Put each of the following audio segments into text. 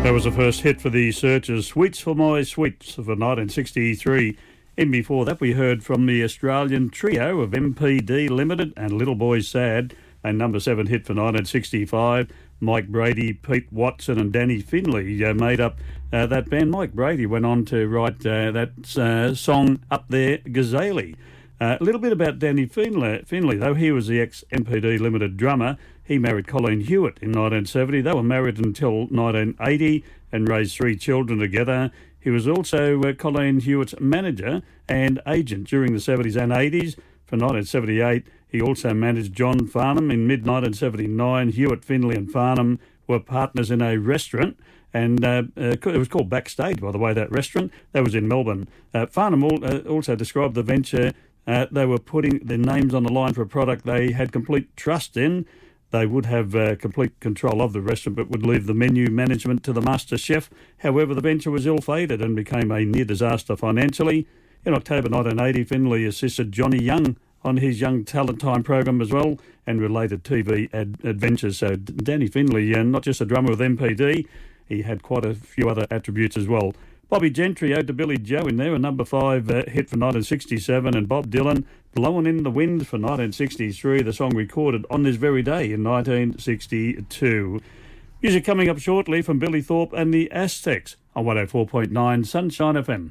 That was the first hit for the Searchers, Sweets for My Sweets for 1963. And before that we heard from the Australian trio of MPD Limited and Little Boy Sad, a number 7 hit for 1965. Mike Brady, Pete Watson and Danny Finley made up that band. Mike Brady went on to write that song Up There Gazelle. A little bit about Danny Finley, though. He was the ex-MPD Limited drummer. He married Colleen Hewitt in 1970. They were married until 1980 and raised 3 children together. He was also Colleen Hewitt's manager and agent during the 70s and 80s. For 1978, he also managed John Farnham. In mid-1979, Hewitt, Finley and Farnham were partners in a restaurant, and it was called Backstage, by the way, that restaurant. That was in Melbourne. Farnham also described the venture. They were putting their names on the line for a product they had complete trust in. They would have complete control of the restaurant, but would leave the menu management to the master chef. However, the venture was ill-fated and became a near disaster financially. In October 1980, Finley assisted Johnny Young on his Young Talent Time program as well, and related TV adventures. So Danny Finley, not just a drummer with MPD, he had quite a few other attributes as well. Bobby Gentry, Ode to Billy Joe in there, a number 5 hit for 1967, and Bob Dylan, Blowin' in the Wind for 1963, the song recorded on this very day in 1962. Music coming up shortly from Billy Thorpe and the Aztecs on 104.9 Sunshine FM.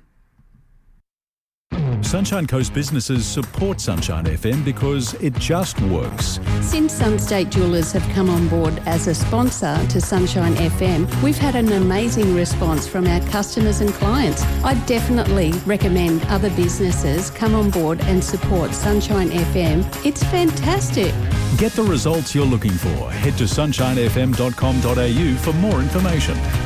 Sunshine Coast businesses support Sunshine FM because it just works. Since Sunstate Jewellers have come on board as a sponsor to Sunshine FM, we've had an amazing response from our customers and clients. I definitely recommend other businesses come on board and support Sunshine FM. It's fantastic. Get the results you're looking for. Head to sunshinefm.com.au for more information.